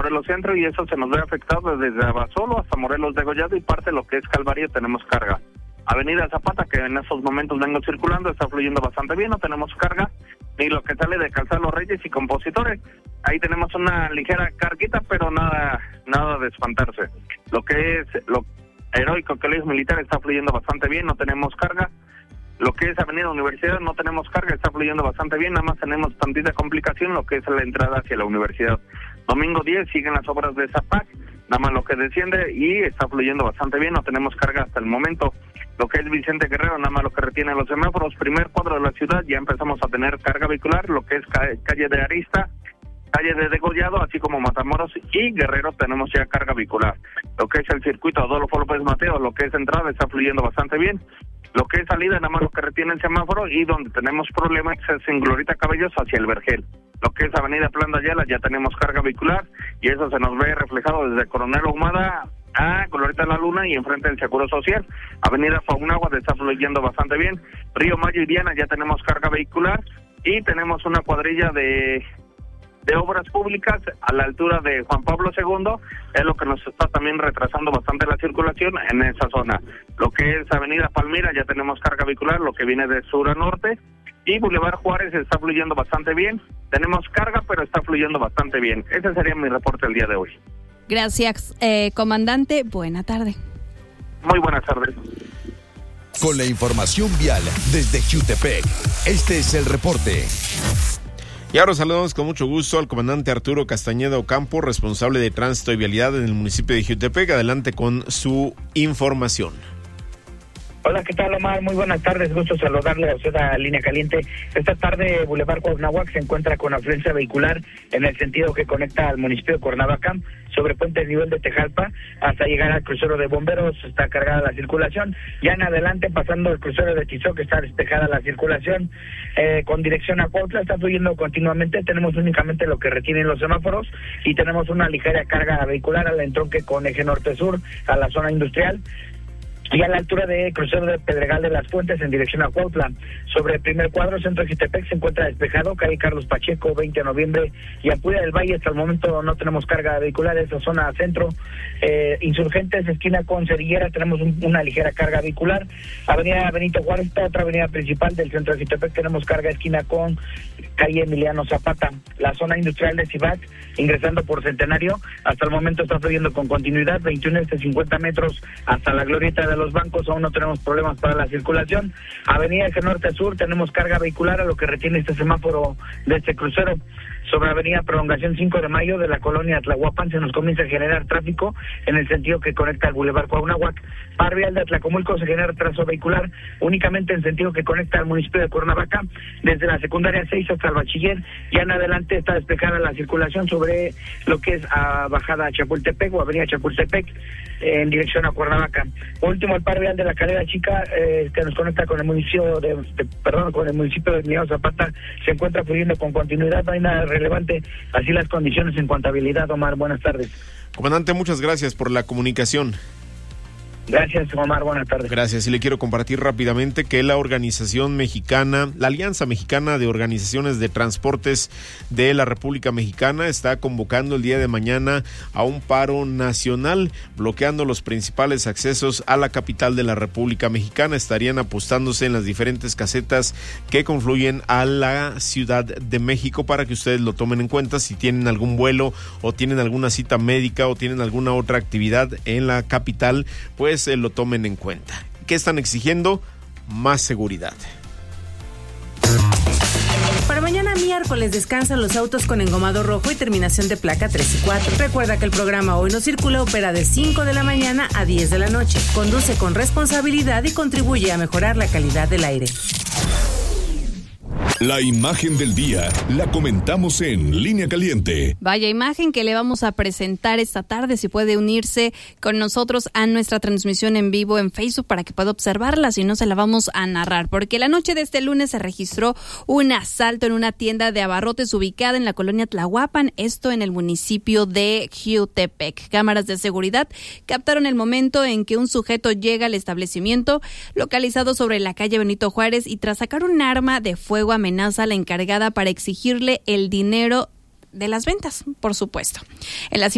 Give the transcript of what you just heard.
Morelos Centro, y eso se nos ve afectado desde Abasolo hasta Morelos Degollado y parte de lo que es Calvario tenemos carga. Avenida Zapata, que en estos momentos vengo circulando, está fluyendo bastante bien, no tenemos carga, ni lo que sale de Calzada Los Reyes y Compositores. Ahí tenemos una ligera carguita, pero nada de espantarse. Lo que es lo Heroico Colegio Militar está fluyendo bastante bien, no tenemos carga. Lo que es Avenida Universidad no tenemos carga, está fluyendo bastante bien, nada más tenemos tantita complicación lo que es la entrada hacia la universidad. Domingo 10 siguen las obras de Zapac, nada más lo que desciende y está fluyendo bastante bien, no tenemos carga hasta el momento. Lo que es Vicente Guerrero, nada más lo que retiene los semáforos, primer cuadro de la ciudad, ya empezamos a tener carga vehicular, lo que es calle de Arista, calle de Degollado, así como Matamoros y Guerrero tenemos ya carga vehicular. Lo que es el circuito Adolfo López Mateo, lo que es entrada está fluyendo bastante bien. Lo que es salida, nada más lo que retiene el semáforo, y donde tenemos problemas es en Glorieta Cabellos hacia el Vergel. Lo que es Avenida Plan de Ayala ya tenemos carga vehicular y eso se nos ve reflejado desde Coronel Ahumada a Glorieta La Luna y enfrente del Seguro Social. Avenida Faunagua está fluyendo bastante bien. Río Mayo y Diana ya tenemos carga vehicular y tenemos una cuadrilla de obras públicas a la altura de Juan Pablo II, es lo que nos está también retrasando bastante la circulación en esa zona. Lo que es Avenida Palmira ya tenemos carga vehicular, lo que viene de sur a norte, y Boulevard Juárez está fluyendo bastante bien. Tenemos carga, pero está fluyendo bastante bien. Ese sería mi reporte el día de hoy. Gracias, comandante. Buena tarde. Muy buenas tardes. Con la información vial desde Jiutepec, este es el reporte. Y ahora saludamos con mucho gusto al comandante Arturo Castañeda Ocampo, responsable de tránsito y vialidad en el municipio de Jiutepec. Adelante con su información. Hola, ¿qué tal, Omar? Muy buenas tardes, gusto saludarle a usted a Línea Caliente. Esta tarde, Boulevard Cuauhnáhuac se encuentra con afluencia vehicular en el sentido que conecta al municipio de Cuernavaca, sobre Puente Nivel de Tejalpa, hasta llegar al crucero de Bomberos, está cargada la circulación. Ya en adelante, pasando el crucero de Tizoc, está despejada la circulación. Con dirección a Cuautla, está fluyendo continuamente, tenemos únicamente lo que retienen los semáforos, y tenemos una ligera carga vehicular al entronque con eje norte-sur, a la zona industrial. Y a la altura de crucero de Pedregal de las Fuentes en dirección a Cuautla. Sobre el primer cuadro, centro de Jiutepec, se encuentra despejado, calle Carlos Pacheco, 20 de noviembre, y Apuya del Valle. Hasta el momento no tenemos carga vehicular, esa zona centro. Insurgentes, esquina con Cerillera, tenemos una ligera carga vehicular. Avenida Benito Juárez, otra avenida principal del centro de Jiutepec, tenemos carga esquina con calle Emiliano Zapata. La zona industrial de Cibac, ingresando por Centenario, hasta el momento está fluyendo con continuidad, 21 de 50 metros hasta la glorieta de los bancos, aún no tenemos problemas para la circulación. Avenida Eje Norte Sur, tenemos carga vehicular a lo que retiene este semáforo de este crucero. Sobre Avenida Prolongación 5 de Mayo de la colonia Tlahuapan se nos comienza a generar tráfico en el sentido que conecta al Boulevard Cuauhnáhuac. Par vial de Atlacomulco se genera trazo vehicular únicamente en sentido que conecta al municipio de Cuernavaca, desde la secundaria 6 hasta el bachiller. Ya en adelante está despejada la circulación sobre lo que es bajada a Chapultepec o Avenida Chapultepec en dirección a Cuernavaca. Por último, el par vial de la Calera Chica que nos conecta con el municipio con el municipio de Emiliano Zapata se encuentra fluyendo con continuidad, no hay nada relevante, así las condiciones en cuanto a habilidad. Omar, buenas tardes. Comandante, muchas gracias por la comunicación. Gracias, Omar, buenas tardes. Gracias, y le quiero compartir rápidamente que la organización mexicana, la Alianza Mexicana de Organizaciones de Transportes de la República Mexicana está convocando el día de mañana a un paro nacional, bloqueando los principales accesos a la capital de la República Mexicana. Estarían apostándose en las diferentes casetas que confluyen a la Ciudad de México para que ustedes lo tomen en cuenta si tienen algún vuelo o tienen alguna cita médica o tienen alguna otra actividad en la capital, pues lo tomen en cuenta. ¿Qué están exigiendo? Más seguridad. Para mañana miércoles descansan los autos con engomado rojo y terminación de placa 3 y 4. Recuerda que el programa Hoy No Circula opera de 5 de la mañana a 10 de la noche. Conduce con responsabilidad y contribuye a mejorar la calidad del aire. La imagen del día la comentamos en Línea Caliente. Vaya imagen que le vamos a presentar esta tarde. Si puede unirse con nosotros a nuestra transmisión en vivo en Facebook para que pueda observarla, si no se la vamos a narrar. Porque la noche de este lunes se registró un asalto en una tienda de abarrotes ubicada en la colonia Tlahuapan, esto en el municipio de Jiutepec. Cámaras de seguridad captaron el momento en que un sujeto llega al establecimiento localizado sobre la calle Benito Juárez y tras sacar un arma de fuego amenaza a la encargada para exigirle el dinero de las ventas, por supuesto. En las